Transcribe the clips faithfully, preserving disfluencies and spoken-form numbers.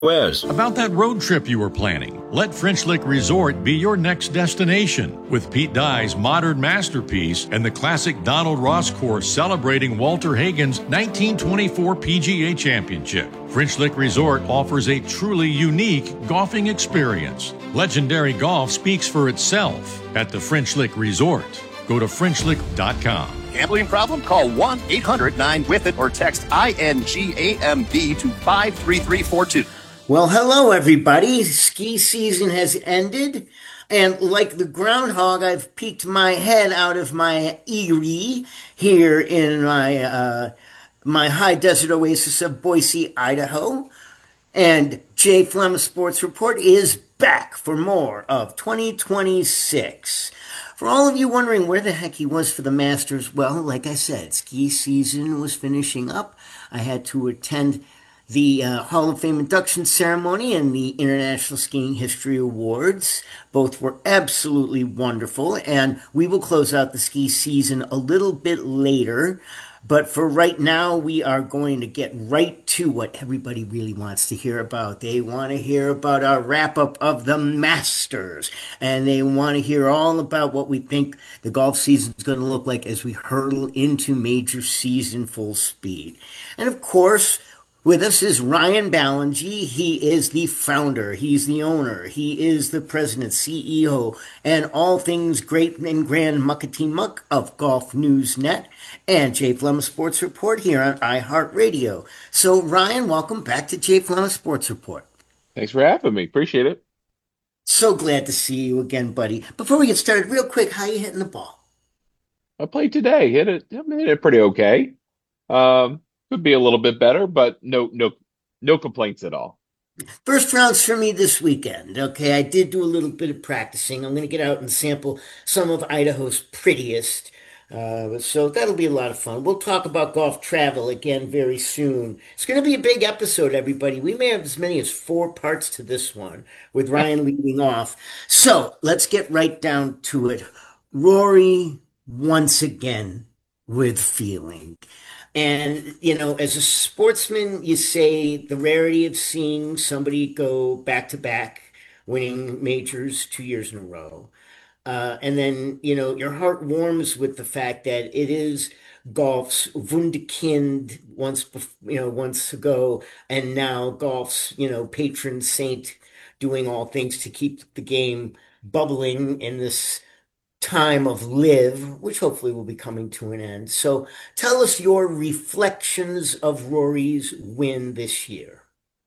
Wes. About that road trip you were planning. Let French Lick Resort be your next destination. With Pete Dye's modern masterpiece and the classic Donald Ross course celebrating Walter Hagen's nineteen twenty-four P G A Championship. French Lick Resort offers a truly unique golfing experience. Legendary golf speaks for itself at the French Lick Resort. Go to French Lick dot com. Gambling problem? Call one eight hundred nine with it or text I N G A M B to five three three four two. Well, hello, everybody. Ski season has ended, and like the groundhog, I've peeked my head out of my eyrie here in my uh, my high desert oasis of Boise, Idaho. And Jay Flema Sports Report is back for more of twenty twenty-six. For all of you wondering where the heck he was for the Masters, well, like I said, ski season was finishing up. I had to attend the uh, Hall of Fame induction ceremony and the International Skiing History Awards. Both were absolutely wonderful, and we will close out the ski season a little bit later. But for right now, we are going to get right to what everybody really wants to hear about. They want to hear about our wrap-up of the Masters, and they want to hear all about what we think the golf season is going to look like as we hurtle into major season full speed. And of course, with us is Ryan Ballengee. He is the founder, he's the owner, he is the president, C E O, and all things great and grand muckety muck of Golf News Net and Jay Flema Sports Report here on iHeartRadio. So Ryan, welcome back to Jay Flema Sports Report. Thanks for having me. Appreciate it. So glad to see you again, buddy. Before we get started, real quick, how you hitting the ball? I played today. Hit it. I mean, hit it pretty okay. Um, Could be a little bit better, but no, no, no complaints at all. First rounds for me this weekend. Okay, I did do a little bit of practicing. I'm going to get out and sample some of Idaho's prettiest. Uh, so that'll be a lot of fun. We'll talk about golf travel again very soon. It's going to be a big episode, everybody. We may have as many as four parts to this one, with Ryan leading off. So let's get right down to it. Rory, once again, with feeling. And, you know, as a sportsman, you say the rarity of seeing somebody go back to back, winning majors two years in a row. Uh, and then, you know, your heart warms with the fact that it is golf's wunderkind once, bef- you know, once ago, and now golf's, you know, patron saint, doing all things to keep the game bubbling in this time of live, which hopefully will be coming to an end. So tell us your reflections of Rory's win this year.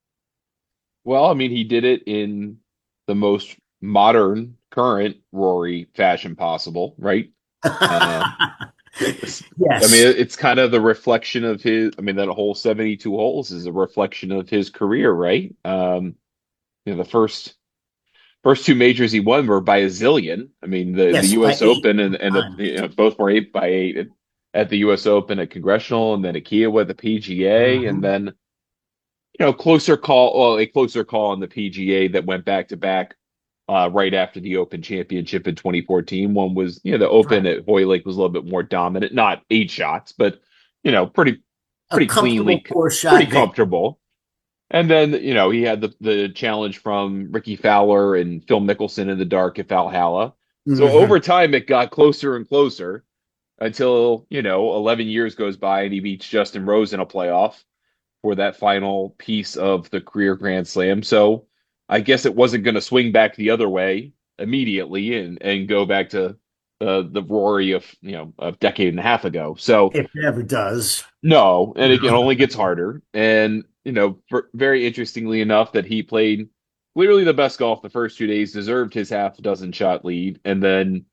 Well, I mean, he did it in the most modern, current Rory fashion possible, right? Uh, Yes. I mean, it's kind of the reflection of his. I mean, that whole seventy-two holes is a reflection of his career, right? Um, you know, the first first two majors he won were by a zillion. I mean, the, Yes, the U S by eight. Open and, and the, you know, both were eight by eight at, at the U S Open, at Congressional, and then at Kiowa at the P G A, Mhm. and then, you know, closer call, well, a closer call on the P G A that went back to back uh, right after the Open Championship in twenty fourteen. One was, you know, the Open Right. at Hoylake was a little bit more dominant, not eight shots, but, you know, pretty, A pretty comfortable cleanly, four-shot pretty victory. comfortable. And then, you know, he had the, the challenge from Ricky Fowler and Phil Mickelson in the dark at Valhalla. So Mhm. over time, it got closer and closer until, you know, eleven years goes by and he beats Justin Rose in a playoff for that final piece of the career Grand Slam. So I guess it wasn't going to swing back the other way immediately and, and go back to uh, the Rory of, you know, a decade and a half ago. So It never does. no, and it, it only gets harder. And, you know, for, very interestingly enough, that he played clearly the best golf the first two days, deserved his half dozen shot lead. And then,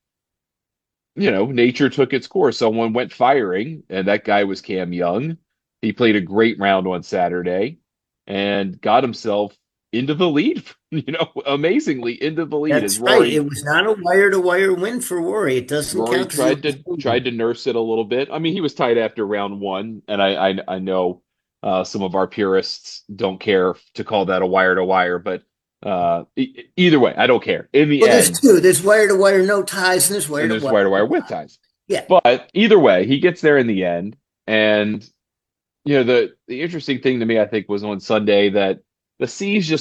you know, nature took its course. Someone went firing, and that guy was Cam Young. He played a great round on Saturday and got himself into the lead, you know, amazingly into the lead. That's As right. Rory, It was not a wire-to-wire win for Rory. It doesn't Rory count 'cause tried it to was over. tried to nurse it a little bit. I mean, he was tied after round one, and I I, I know uh, some of our purists don't care to call that a wire to wire, but uh, e- either way, I don't care. In the Well, there's end, two. There's wire-to-wire no ties, and there's and there's wire-to-wire wire to wire with with ties. ties. Yeah. But either way, he gets there in the end, and you know the the interesting thing to me, I think, was on Sunday that the seas just